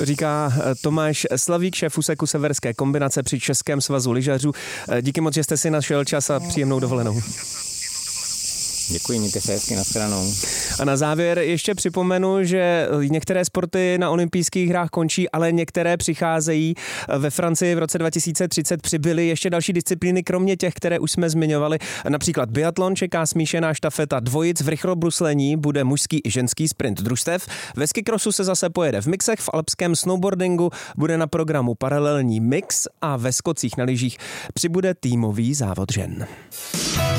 To říká Tomáš Slavík, šéf úseku severské kombinace při Českém svazu lyžařů. Díky moc, že jste si našel čas a příjemnou dovolenou. Děkuji, mějte se hezky, nashledanou. A na závěr ještě připomenu, že některé sporty na olympijských hrách končí, ale některé přicházejí. Ve Francii v roce 2030 přibyly ještě další disciplíny, kromě těch, které už jsme zmiňovali. Například biatlon, čeká smíšená štafeta dvojic, v rychlobruslení bude mužský i ženský sprint družstev. Ve skikrosu se zase pojede v mixech, v alpském snowboardingu bude na programu paralelní mix a ve skocích na lyžích přibude týmový závod žen.